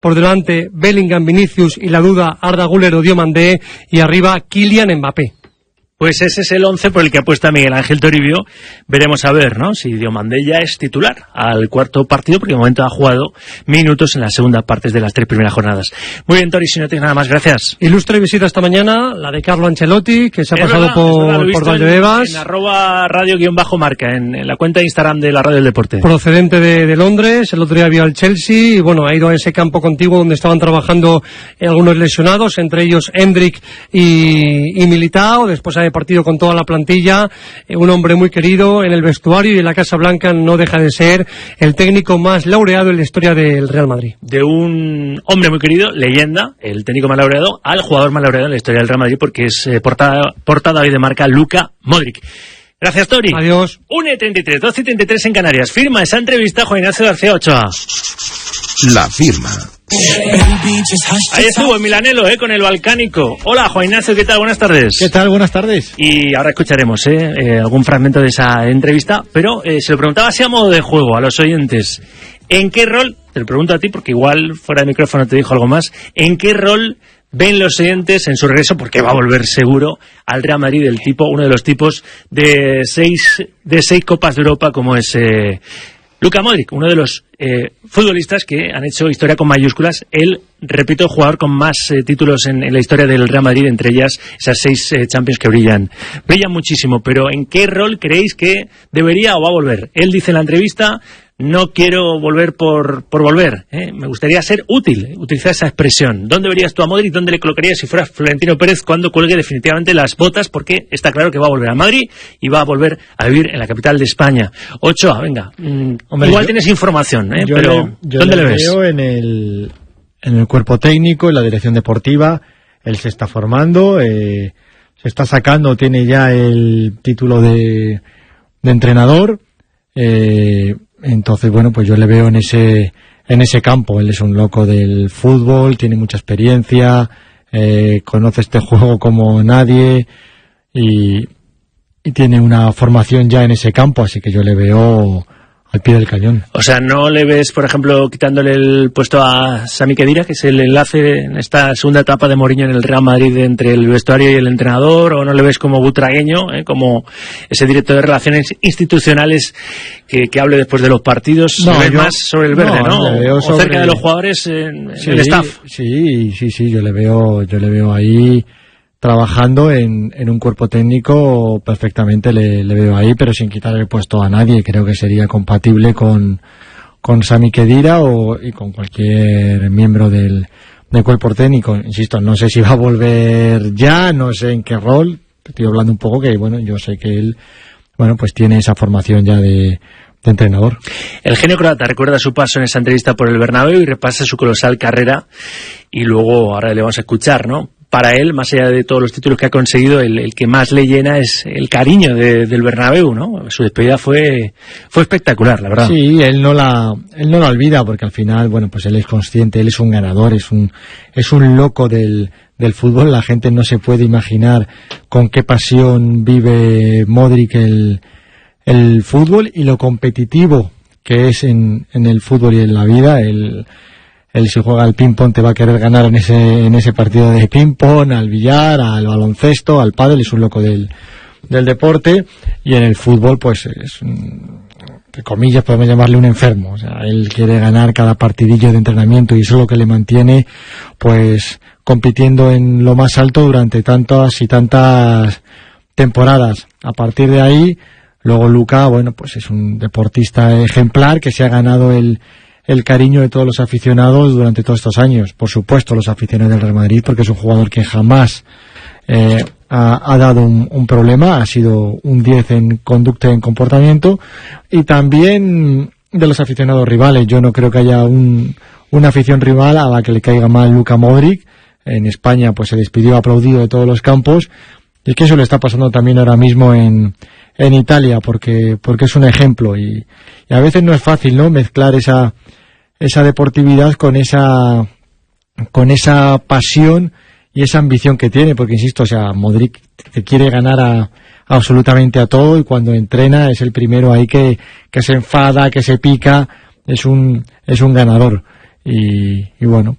por delante Bellingham, Vinicius y la duda Arda Güler o Diomandé, y arriba Kylian Mbappé. Pues ese es el 11 por el que apuesta Miguel Ángel Toribio. Veremos a ver, ¿no?, si Diomandé ya es titular al cuarto partido, porque de momento ha jugado minutos en las segundas partes de las 3 primeras jornadas. Muy bien, Tori, si no tienes nada más, gracias. Ilustre visita esta mañana, la de Carlo Ancelotti, que se ha pasado por Valdebebas. En @radio_marca, en la cuenta de Instagram de la Radio del Deporte. Procedente de Londres, el otro día vio al Chelsea, y bueno, ha ido a ese campo contiguo donde estaban trabajando algunos lesionados, entre ellos Endrick y Militao. Después ha partido con toda la plantilla, un hombre muy querido en el vestuario, y en la Casa Blanca no deja de ser el técnico más laureado en la historia del Real Madrid. De un hombre muy querido, leyenda, el técnico más laureado, al jugador más laureado en la historia del Real Madrid, porque es portada hoy de marca Luka Modric. Gracias, Tori. Adiós. 1:33, 12:33 en Canarias. Firma esa entrevista Juan Ignacio García Ochoa. La firma. Ahí estuvo en Milanelo, con el Balcánico. Hola, Juan Ignacio, ¿qué tal? Buenas tardes. ¿Qué tal? Buenas tardes. Y ahora escucharemos algún fragmento de esa entrevista, pero se lo preguntaba así a modo de juego a los oyentes. ¿En qué rol, te lo pregunto a ti porque igual fuera de micrófono te dijo algo más, en qué rol ven los oyentes en su regreso, porque va a volver seguro al Real Madrid el tipo, uno de los tipos de seis Copas de Europa, como es Luka Modric, uno de los futbolistas que han hecho historia con mayúsculas, el, repito, jugador con más títulos en la historia del Real Madrid, entre ellas esas 6 Champions que brillan muchísimo. Pero ¿en qué rol creéis que debería o va a volver? Él dice en la entrevista: no quiero volver por volver, me gustaría ser útil, utilizar esa expresión. ¿Dónde verías tú a Modric? ¿Dónde le colocarías si fueras Florentino Pérez cuando cuelgue definitivamente las botas? Porque está claro que va a volver a Madrid y va a volver a vivir en la capital de España. Ochoa, venga, hombre, igual tienes información, pero ¿dónde le ves? Veo en el cuerpo técnico, en la dirección deportiva. Él se está formando, se está sacando, tiene ya el título de entrenador. Entonces, bueno, pues yo le veo en ese campo. Él es un loco del fútbol, tiene mucha experiencia, conoce este juego como nadie y tiene una formación ya en ese campo, así que yo le veo al pie del cañón. O sea, ¿no le ves, por ejemplo, quitándole el puesto a Sami Khedira, que es el enlace en esta segunda etapa de Mourinho en el Real Madrid entre el vestuario y el entrenador? ¿O no le ves como butragueño, como ese director de relaciones institucionales que hable después de los partidos? No, le ves más sobre el verde, ¿no? O cerca de los jugadores en el staff. Sí, yo le veo ahí trabajando en un cuerpo técnico perfectamente, le veo ahí, pero sin quitar el puesto a nadie. Creo que sería compatible con Sami Khedira y con cualquier miembro del cuerpo técnico. Insisto, no sé si va a volver ya, no sé en qué rol. Estoy hablando un poco que, bueno, yo sé que él, bueno, pues tiene esa formación ya de entrenador. El genio croata recuerda su paso en esa entrevista por el Bernabéu y repasa su colosal carrera, y luego ahora le vamos a escuchar, ¿no? Para él, más allá de todos los títulos que ha conseguido, el que más le llena es el cariño del Bernabéu, ¿no? Su despedida fue espectacular, la verdad. Sí, él no la olvida, porque al final, bueno, pues él es consciente, él es un ganador, es un loco del fútbol. La gente no se puede imaginar con qué pasión vive Modric el fútbol y lo competitivo que es en el fútbol y en la vida. Él si juega al ping-pong te va a querer ganar en ese partido de ping-pong, al billar, al baloncesto, al pádel. Es un loco del deporte, y en el fútbol pues es, entre comillas, podemos llamarle un enfermo. O sea, él quiere ganar cada partidillo de entrenamiento, y eso es lo que le mantiene pues compitiendo en lo más alto durante tantas y tantas temporadas. A partir de ahí, luego Luka, bueno, pues es un deportista ejemplar que se ha ganado el cariño de todos los aficionados durante todos estos años. Por supuesto, los aficionados del Real Madrid, porque es un jugador que jamás ha dado un problema, ha sido un 10 en conducta y en comportamiento, y también de los aficionados rivales. Yo no creo que haya una afición rival a la que le caiga mal Luka Modric. En España pues se despidió aplaudido de todos los campos, y es que eso le está pasando también ahora mismo en Italia, porque es un ejemplo, y a veces no es fácil, ¿no?, mezclar esa deportividad con esa pasión y esa ambición que tiene, porque insisto, o sea, Modric te quiere ganar absolutamente a todo, y cuando entrena es el primero ahí que se enfada, que se pica. Es un ganador, y bueno,